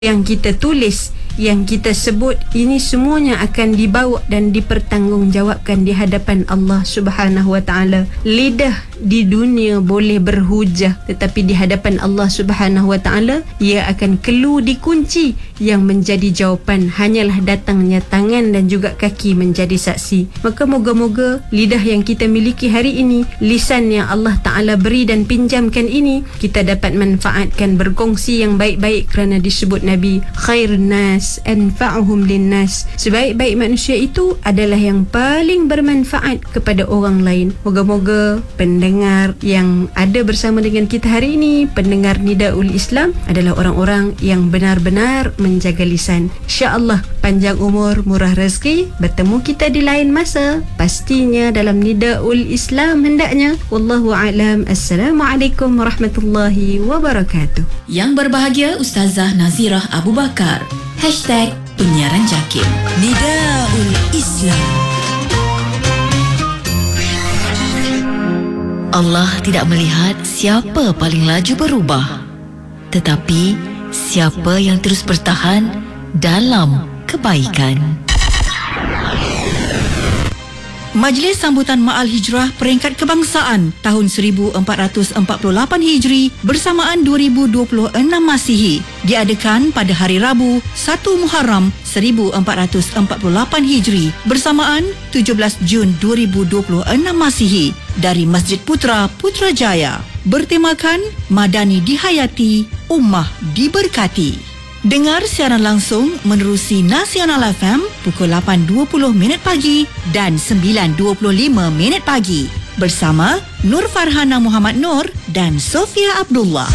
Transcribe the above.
yang kita tulis, yang kita sebut, ini semuanya akan dibawa dan dipertanggungjawabkan di hadapan Allah Subhanahu Wa Taala. Lidah di dunia boleh berhujah, tetapi di hadapan Allah Subhanahu Wa Taala ia akan kelu dikunci. Yang menjadi jawapan hanyalah datangnya tangan dan juga kaki menjadi saksi. Maka moga-moga lidah yang kita miliki hari ini, lisan yang Allah Ta'ala beri dan pinjamkan ini, kita dapat manfaatkan, berkongsi yang baik-baik, kerana disebut Nabi, khairun nas anfa'uhum linnas. Sebaik-baik manusia itu adalah yang paling bermanfaat kepada orang lain. Moga-moga pendengar yang ada bersama dengan kita hari ini, pendengar Nidaul Islam, adalah orang-orang yang benar-benar menjaga lisan. InsyaAllah panjang umur, murah rezeki. Bertemu kita di lain masa, pastinya dalam Nidaul Islam hendaknya. Wallahu a'lam. Assalamualaikum warahmatullahi wabarakatuh. Yang berbahagia Ustazah Nazirah Abu Bakar. #Penyiaran Jakim. Nidaul Islam. Allah tidak melihat siapa paling laju berubah, tetapi siapa yang terus bertahan dalam kebaikan. Majlis Sambutan Ma'al Hijrah Peringkat Kebangsaan tahun 1448 Hijri bersamaan 2026 Masihi diadakan pada hari Rabu 1 Muharram 1448 Hijri bersamaan 17 Jun 2026 Masihi dari Masjid Putra Putrajaya, bertemakan Madani dihayati, Ummah diberkati. Dengar siaran langsung menerusi Nasional FM pukul 8.20 pagi dan 9.25 pagi bersama Nur Farhana Muhammad Nur dan Sofia Abdullah.